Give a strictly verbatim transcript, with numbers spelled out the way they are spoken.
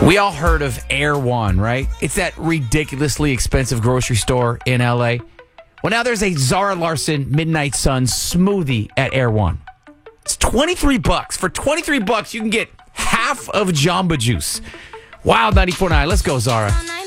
We all heard of Air One, right? It's that ridiculously expensive grocery store in L A. Well, now there's a Zara Larson Midnight Sun smoothie at Air One. It's twenty-three bucks. For twenty-three bucks, you can get half of Jamba Juice. Wild ninety-four point nine. Let's go, Zara.